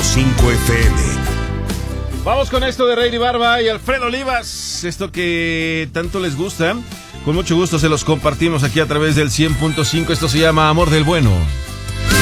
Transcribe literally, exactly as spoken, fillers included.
cinco F M. Vamos con esto de Rey Barba y Alfredo Olivas. Esto que tanto les gusta. Con mucho gusto se los compartimos aquí a través del cien punto cinco. Esto se llama Amor del Bueno.